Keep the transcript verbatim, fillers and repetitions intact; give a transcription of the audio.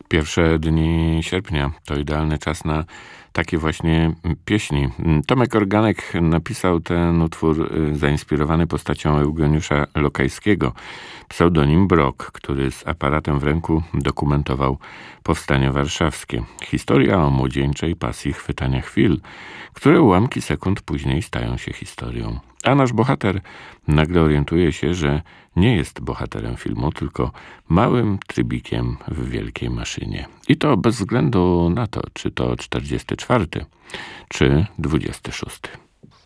Pierwsze dni sierpnia to idealny czas na takie właśnie pieśni. Tomek Organek napisał ten utwór y, zainspirowany postacią Eugeniusza Lokajskiego, pseudonim Brok, który z aparatem w ręku dokumentował powstanie warszawskie. Historia o młodzieńczej pasji chwytania chwil, które ułamki sekund później stają się historią. A nasz bohater nagle orientuje się, że nie jest bohaterem filmu, tylko małym trybikiem w wielkiej maszynie. I to bez względu na to, czy to czterdziesty czwarty, czy dwudziesty szósty.